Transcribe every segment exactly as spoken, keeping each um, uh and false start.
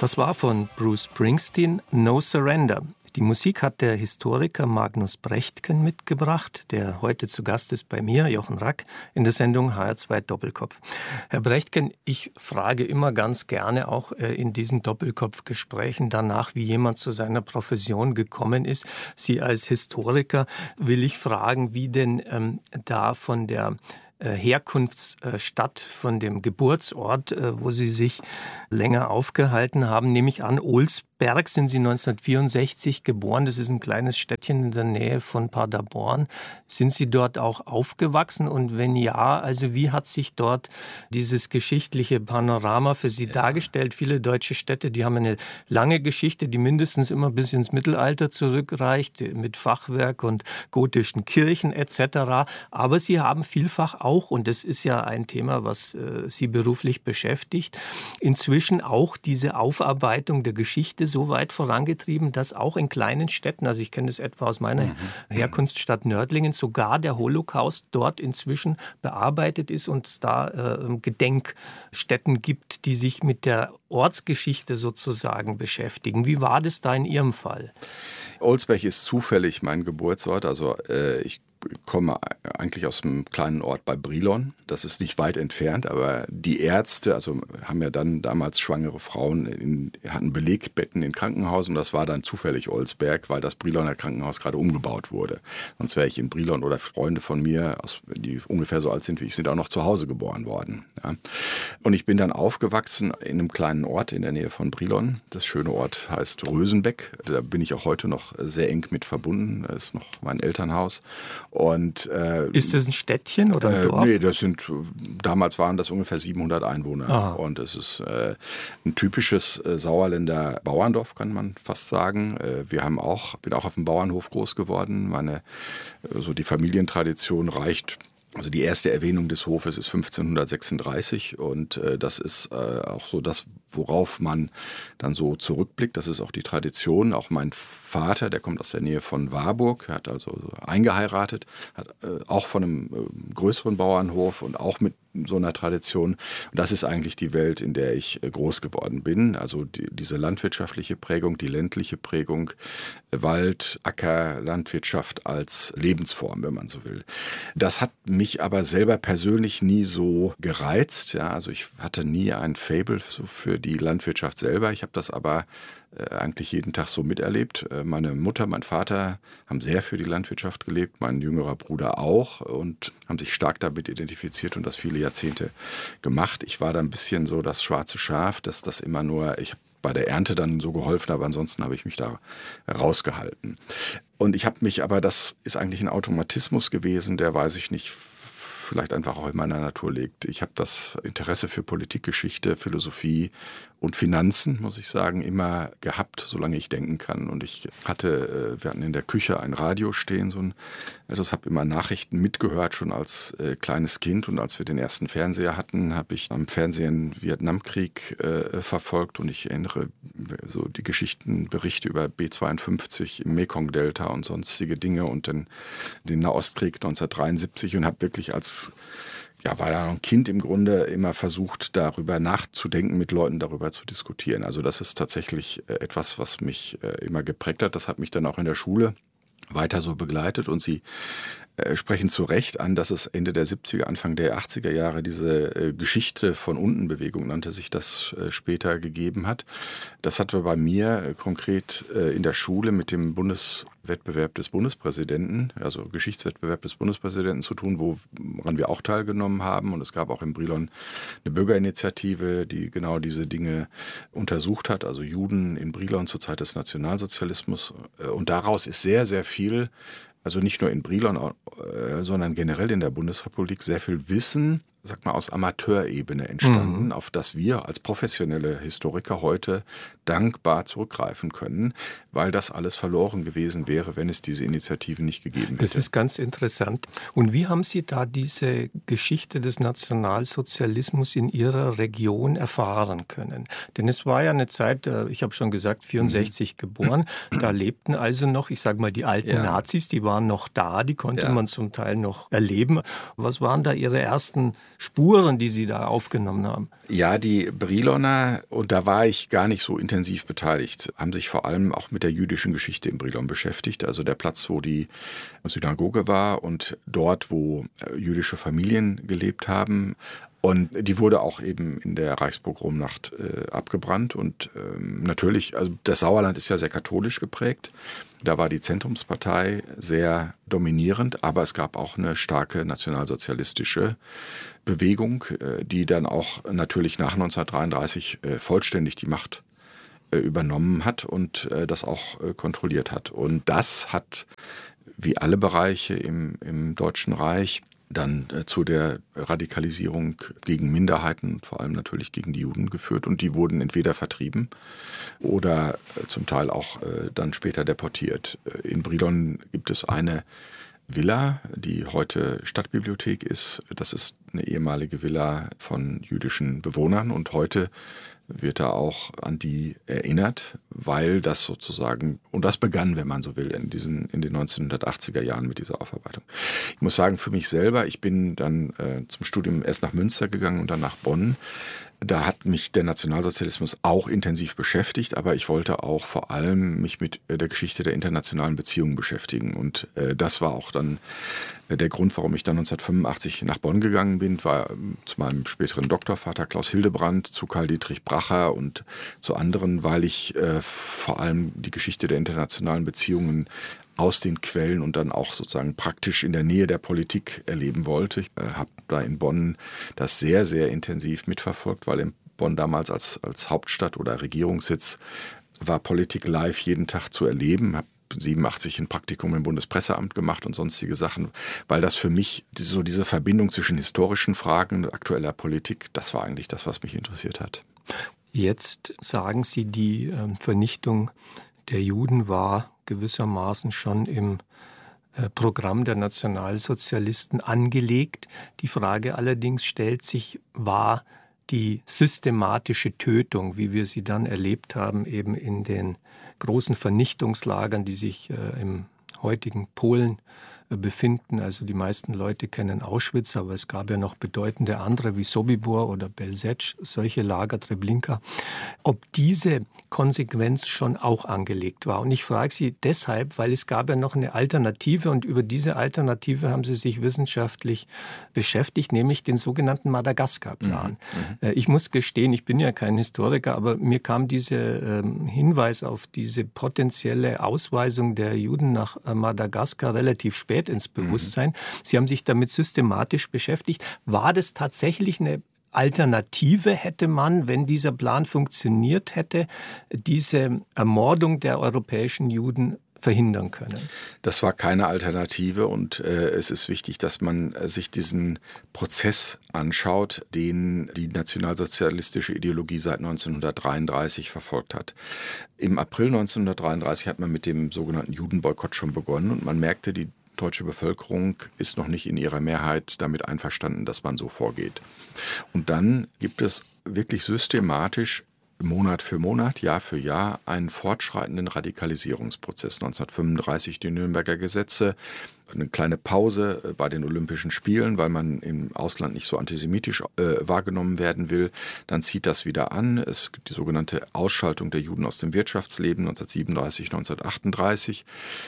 Das war von Bruce Springsteen, No Surrender. Die Musik hat der Historiker Magnus Brechtken mitgebracht, der heute zu Gast ist bei mir, Jochen Rack, in der Sendung H R zwei Doppelkopf. Herr Brechtken, ich frage immer ganz gerne auch in diesen Doppelkopfgesprächen danach, wie jemand zu seiner Profession gekommen ist. Sie als Historiker will ich fragen, wie denn ähm, da von der Herkunftsstadt, von dem Geburtsort, wo Sie sich länger aufgehalten haben, nehme ich an, Olsberg sind Sie neunzehnhundertvierundsechzig geboren. Das ist ein kleines Städtchen in der Nähe von Paderborn. Sind Sie dort auch aufgewachsen? Und wenn ja, also wie hat sich dort dieses geschichtliche Panorama für Sie ja. dargestellt? Viele deutsche Städte, die haben eine lange Geschichte, die mindestens immer bis ins Mittelalter zurückreicht, mit Fachwerk und gotischen Kirchen et cetera. Aber sie haben vielfach auch Auch, und das ist ja ein Thema, was äh, Sie beruflich beschäftigt, inzwischen auch diese Aufarbeitung der Geschichte so weit vorangetrieben, dass auch in kleinen Städten, also ich kenne das etwa aus meiner mhm. Herkunftsstadt Nördlingen, sogar der Holocaust dort inzwischen bearbeitet ist und es da äh, Gedenkstätten gibt, die sich mit der Ortsgeschichte sozusagen beschäftigen. Wie war das da in Ihrem Fall? Olsberg ist zufällig mein Geburtsort, also äh, ich komme eigentlich aus einem kleinen Ort bei Brilon. Das ist nicht weit entfernt, aber die Ärzte, also haben ja dann damals schwangere Frauen, in, hatten Belegbetten in Krankenhausen und das war dann zufällig Olsberg, weil das Briloner Krankenhaus gerade umgebaut wurde. Sonst wäre ich in Brilon oder Freunde von mir, die ungefähr so alt sind wie ich, sind auch noch zu Hause geboren worden. Ja. Und ich bin dann aufgewachsen in einem kleinen Ort in der Nähe von Brilon. Das schöne Ort heißt Rösenbeck. Da bin ich auch heute noch sehr eng mit verbunden. Das ist noch mein Elternhaus. Und, äh, ist das ein Städtchen oder ein Dorf? Äh, nee, das sind, damals waren das ungefähr siebenhundert Einwohner. Aha. Und es ist äh, ein typisches äh, Sauerländer Bauerndorf, kann man fast sagen. Äh, wir haben auch, bin auch auf dem Bauernhof groß geworden. Meine, so die Familientradition reicht. Also die erste Erwähnung des Hofes ist fünfzehnhundertsechsunddreißig und äh, das ist äh, auch so das, worauf man dann so zurückblickt. Das ist auch die Tradition. Auch mein Vater, der kommt aus der Nähe von Warburg, hat also eingeheiratet, hat äh, auch von einem äh, größeren Bauernhof und auch mit so einer Tradition. Und das ist eigentlich die Welt, in der ich äh, groß geworden bin. Also die, diese landwirtschaftliche Prägung, die ländliche Prägung, äh, Wald, Acker, Landwirtschaft als Lebensform, wenn man so will. Das hat mich aber selber persönlich nie so gereizt. Ja, also ich hatte nie ein Faible so für die Landwirtschaft selber. Ich habe das aber äh, eigentlich jeden Tag so miterlebt. Äh, meine Mutter, mein Vater haben sehr für die Landwirtschaft gelebt, mein jüngerer Bruder auch und haben sich stark damit identifiziert und das viele Jahrzehnte gemacht. Ich war da ein bisschen so das schwarze Schaf, dass das immer nur, ich habe bei der Ernte dann so geholfen, aber ansonsten habe ich mich da rausgehalten. Und ich habe mich, aber das ist eigentlich ein Automatismus gewesen, der, weiß ich nicht, vielleicht einfach auch in meiner Natur liegt. Ich habe das Interesse für Politikgeschichte, Philosophie und Finanzen, muss ich sagen, immer gehabt, solange ich denken kann. Und ich hatte, wir hatten in der Küche ein Radio stehen, so ein, das habe immer Nachrichten mitgehört, schon als äh, kleines Kind. Und als wir den ersten Fernseher hatten, habe ich am Fernsehen Vietnamkrieg äh, verfolgt. Und ich erinnere so die Geschichten, Berichte über B zweiundfünfzig im Mekong-Delta und sonstige Dinge und den, den Nahostkrieg neunzehnhundertdreiundsiebzig und habe wirklich als Ja, war ja noch ein Kind im Grunde immer versucht, darüber nachzudenken, mit Leuten darüber zu diskutieren. Also das ist tatsächlich etwas, was mich immer geprägt hat. Das hat mich dann auch in der Schule weiter so begleitet und Sie äh, sprechen zu Recht an, dass es Ende der siebziger, Anfang der achtziger Jahre diese äh, Geschichte von unten-Bewegung, nannte sich das, äh, später gegeben hat. Das hatte bei mir äh, konkret äh, in der Schule mit dem Bundeswettbewerb des Bundespräsidenten, also Geschichtswettbewerb des Bundespräsidenten zu tun, woran wir auch teilgenommen haben. Und es gab auch in Brilon eine Bürgerinitiative, die genau diese Dinge untersucht hat, also Juden in Brilon zur Zeit des Nationalsozialismus. Und daraus ist sehr, sehr viel, also nicht nur in Brilon, sondern generell in der Bundesrepublik, sehr viel Wissen, sag mal, aus Amateurebene entstanden, mhm. auf das wir als professionelle Historiker heute dankbar zurückgreifen können, weil das alles verloren gewesen wäre, wenn es diese Initiativen nicht gegeben hätte. Das ist ganz interessant. Und wie haben Sie da diese Geschichte des Nationalsozialismus in Ihrer Region erfahren können? Denn es war ja eine Zeit, ich habe schon gesagt, vierundsechzig mhm. geboren, da lebten also noch, ich sage mal, die alten ja. Nazis, die waren noch da, die konnte ja. man zum Teil noch erleben. Was waren da Ihre ersten Spuren, die Sie da aufgenommen haben? Ja, die Briloner, und da war ich gar nicht so intensiv beteiligt, haben sich vor allem auch mit der jüdischen Geschichte in Brilon beschäftigt. Also der Platz, wo die Synagoge war und dort, wo jüdische Familien gelebt haben. Und die wurde auch eben in der Reichspogromnacht äh, abgebrannt. Und ähm, natürlich, also das Sauerland ist ja sehr katholisch geprägt. Da war die Zentrumspartei sehr dominierend, aber es gab auch eine starke nationalsozialistische Bewegung, äh, die dann auch natürlich nach neunzehnhundertdreiunddreißig äh, vollständig die Macht äh, übernommen hat und äh, das auch äh, kontrolliert hat. Und das hat, wie alle Bereiche im, im Deutschen Reich, dann äh, zu der Radikalisierung gegen Minderheiten, vor allem natürlich gegen die Juden geführt. Und die wurden entweder vertrieben oder äh, zum Teil auch äh, dann später deportiert. In Brilon gibt es eine Villa, die heute Stadtbibliothek ist. Das ist eine ehemalige Villa von jüdischen Bewohnern und heute wird da auch an die erinnert, weil das sozusagen, und das begann, wenn man so will, in diesen in den neunzehnhundertachtziger Jahren mit dieser Aufarbeitung. Ich muss sagen, für mich selber, ich bin dann äh, zum Studium erst nach Münster gegangen und dann nach Bonn. Da hat mich der Nationalsozialismus auch intensiv beschäftigt, aber ich wollte auch vor allem mich mit der Geschichte der internationalen Beziehungen beschäftigen. Und äh, das war auch dann äh, der Grund, warum ich dann neunzehnhundertfünfundachtzig nach Bonn gegangen bin, war äh, zu meinem späteren Doktorvater Klaus Hildebrand, zu Karl Dietrich Bracher und zu anderen, weil ich äh, vor allem die Geschichte der internationalen Beziehungen aus den Quellen und dann auch sozusagen praktisch in der Nähe der Politik erleben wollte. Ich äh, habe da in Bonn das sehr, sehr intensiv mitverfolgt, weil in Bonn damals als, als Hauptstadt oder Regierungssitz war Politik live jeden Tag zu erleben. Habe siebenundachtzig ein Praktikum im Bundespresseamt gemacht und sonstige Sachen, weil das für mich so diese Verbindung zwischen historischen Fragen und aktueller Politik, das war eigentlich das, was mich interessiert hat. Jetzt sagen Sie, die äh, Vernichtung der Juden war gewissermaßen schon im äh, Programm der Nationalsozialisten angelegt. Die Frage allerdings stellt sich, war die systematische Tötung, wie wir sie dann erlebt haben, eben in den großen Vernichtungslagern, die sich äh, im heutigen Polen äh, befinden. Also die meisten Leute kennen Auschwitz, aber es gab ja noch bedeutende andere wie Sobibór oder Belzec, solche Lager, Treblinka. Ob diese Konsequenz schon auch angelegt war. Und ich frage Sie deshalb, weil es gab ja noch eine Alternative und über diese Alternative haben Sie sich wissenschaftlich beschäftigt, nämlich den sogenannten Madagaskar-Plan. Mhm. Mhm. Ich muss gestehen, ich bin ja kein Historiker, aber mir kam dieser ähm, Hinweis auf diese potenzielle Ausweisung der Juden nach äh, Madagaskar relativ spät ins Bewusstsein. Mhm. Sie haben sich damit systematisch beschäftigt. War das tatsächlich eine Alternative, hätte man, wenn dieser Plan funktioniert hätte, diese Ermordung der europäischen Juden verhindern können? Das war keine Alternative und äh, es ist wichtig, dass man äh, sich diesen Prozess anschaut, den die nationalsozialistische Ideologie seit neunzehnhundertdreiunddreißig verfolgt hat. Im April neunzehnhundertdreiunddreißig hat man mit dem sogenannten Judenboykott schon begonnen und man merkte, die deutsche Bevölkerung ist noch nicht in ihrer Mehrheit damit einverstanden, dass man so vorgeht. Und dann gibt es wirklich systematisch Monat für Monat, Jahr für Jahr einen fortschreitenden Radikalisierungsprozess. neunzehnhundertfünfunddreißig die Nürnberger Gesetze, eine kleine Pause bei den Olympischen Spielen, weil man im Ausland nicht so antisemitisch äh, wahrgenommen werden will. Dann zieht das wieder an. Es gibt die sogenannte Ausschaltung der Juden aus dem Wirtschaftsleben neunzehnhundertsiebenunddreißig, neunzehnhundertachtunddreißig.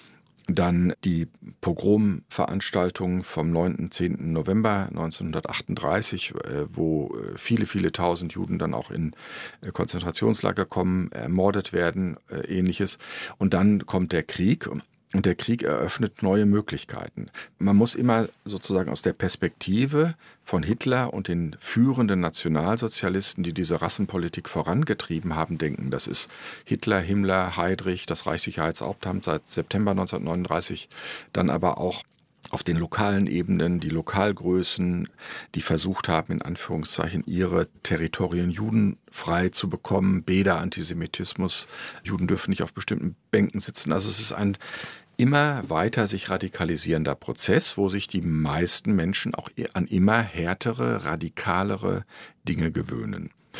Dann die Pogromveranstaltung vom neunten und zehnten November neunzehnhundertachtunddreißig, wo viele, viele tausend Juden dann auch in Konzentrationslager kommen, ermordet werden, ähnliches. Und dann kommt der Krieg. Und der Krieg eröffnet neue Möglichkeiten. Man muss immer sozusagen aus der Perspektive von Hitler und den führenden Nationalsozialisten, die diese Rassenpolitik vorangetrieben haben, denken. Das ist Hitler, Himmler, Heydrich, das Reichssicherheitshauptamt seit September neunzehnhundertneununddreißig, dann aber auch auf den lokalen Ebenen, die Lokalgrößen, die versucht haben, in Anführungszeichen, ihre Territorien judenfrei zu bekommen, Bäder, Antisemitismus, Juden dürfen nicht auf bestimmten Bänken sitzen. Also es ist ein immer weiter sich radikalisierender Prozess, wo sich die meisten Menschen auch an immer härtere, radikalere Dinge gewöhnen.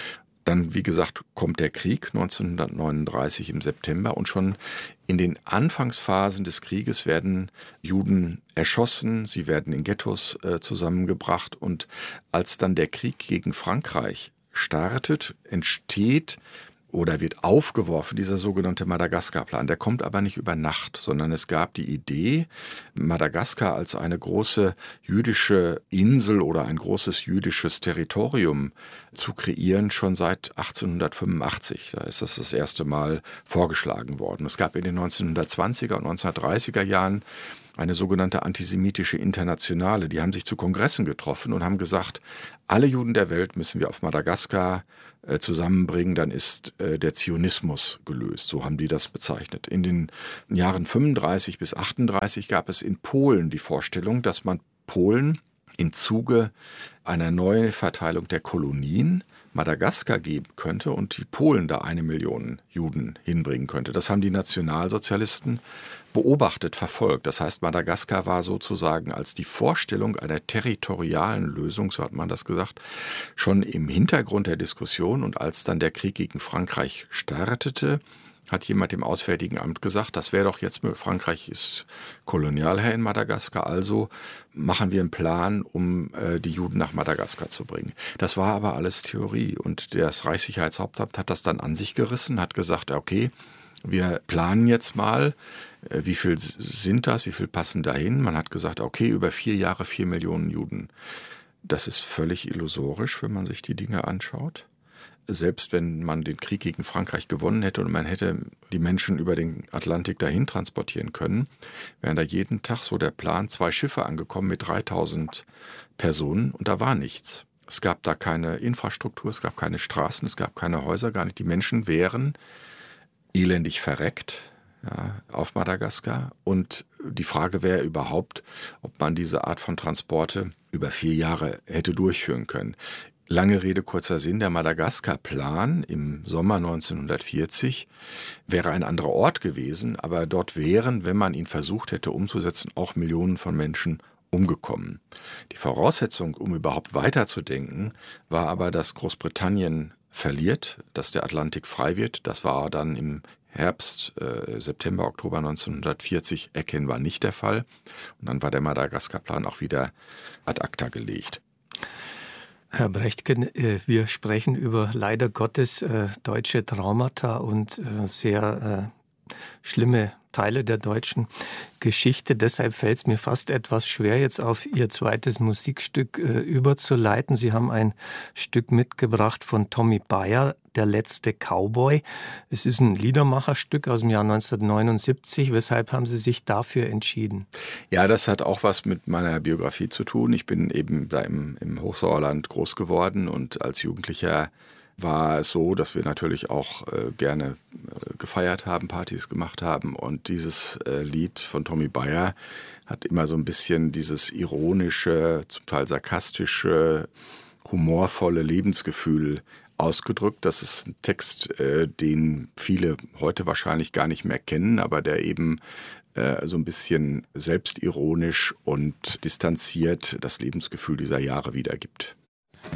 Dann, wie gesagt, kommt der Krieg neunzehnhundertneununddreißig im September und schon in den Anfangsphasen des Krieges werden Juden erschossen, sie werden in Ghettos äh, zusammengebracht und als dann der Krieg gegen Frankreich startet, entsteht oder wird aufgeworfen, dieser sogenannte Madagaskar-Plan. Der kommt aber nicht über Nacht, sondern es gab die Idee, Madagaskar als eine große jüdische Insel oder ein großes jüdisches Territorium zu kreieren, schon seit achtzehnhundertfünfundachtzig. Da ist das das erste Mal vorgeschlagen worden. Es gab in den neunzehnhundertzwanziger und neunzehnhundertdreißiger Jahren eine sogenannte antisemitische Internationale. Die haben sich zu Kongressen getroffen und haben gesagt, alle Juden der Welt müssen wir auf Madagaskar äh, zusammenbringen, dann ist äh, der Zionismus gelöst. So haben die das bezeichnet. In den Jahren fünfunddreißig bis achtunddreißig gab es in Polen die Vorstellung, dass man Polen im Zuge einer Neuverteilung der Kolonien Madagaskar geben könnte und die Polen da eine Million Juden hinbringen könnte. Das haben die Nationalsozialisten beobachtet, verfolgt. Das heißt, Madagaskar war sozusagen als die Vorstellung einer territorialen Lösung, so hat man das gesagt, schon im Hintergrund der Diskussion. Und als dann der Krieg gegen Frankreich startete, hat jemand im Auswärtigen Amt gesagt, das wäre doch jetzt, Frankreich ist Kolonialherr in Madagaskar, also machen wir einen Plan, um äh, die Juden nach Madagaskar zu bringen. Das war aber alles Theorie und das Reichssicherheitshauptamt hat das dann an sich gerissen, hat gesagt, okay, wir planen jetzt mal, äh, wie viel sind das, wie viel passen dahin. Man hat gesagt, okay, über vier Jahre vier Millionen Juden. Das ist völlig illusorisch, wenn man sich die Dinge anschaut. Selbst wenn man den Krieg gegen Frankreich gewonnen hätte und man hätte die Menschen über den Atlantik dahin transportieren können, wären da jeden Tag, so der Plan, zwei Schiffe angekommen mit dreitausend Personen und da war nichts. Es gab da keine Infrastruktur, es gab keine Straßen, es gab keine Häuser, gar nicht. Die Menschen wären elendig verreckt, ja, auf Madagaskar und die Frage wäre überhaupt, ob man diese Art von Transporte über vier Jahre hätte durchführen können. Lange Rede, kurzer Sinn, der Madagaskar-Plan im Sommer neunzehnhundertvierzig wäre ein anderer Ort gewesen, aber dort wären, wenn man ihn versucht hätte umzusetzen, auch Millionen von Menschen umgekommen. Die Voraussetzung, um überhaupt weiterzudenken, war aber, dass Großbritannien verliert, dass der Atlantik frei wird. Das war dann im Herbst, äh, September, Oktober neunzehnhundertvierzig erkennbar nicht der Fall. Und dann war der Madagaskar-Plan auch wieder ad acta gelegt. Herr Brechtken, wir sprechen über leider Gottes äh, deutsche Traumata und äh, sehr äh, schlimme Teile der deutschen Geschichte. Deshalb fällt es mir fast etwas schwer, jetzt auf Ihr zweites Musikstück äh, überzuleiten. Sie haben ein Stück mitgebracht von Tommy Bayer, Der letzte Cowboy. Es ist ein Liedermacherstück aus dem Jahr neunzehnhundertneunundsiebzig. Weshalb haben Sie sich dafür entschieden? Ja, das hat auch was mit meiner Biografie zu tun. Ich bin eben da im, im Hochsauerland groß geworden und als Jugendlicher war es so, dass wir natürlich auch äh, gerne äh, gefeiert haben, Partys gemacht haben und dieses äh, Lied von Tommy Bayer hat immer so ein bisschen dieses ironische, zum Teil sarkastische, humorvolle Lebensgefühl ausgedrückt. Das ist ein Text, äh, den viele heute wahrscheinlich gar nicht mehr kennen, aber der eben äh, so ein bisschen selbstironisch und distanziert das Lebensgefühl dieser Jahre wiedergibt.